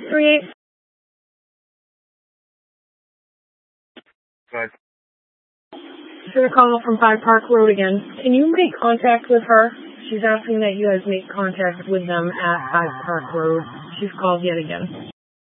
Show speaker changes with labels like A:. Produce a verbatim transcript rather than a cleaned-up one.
A: three eight.
B: Right.
A: She's gonna call from Five Park Road again. Can you make contact with her? She's asking that you guys make contact with them at Five Park Road. She's called yet again.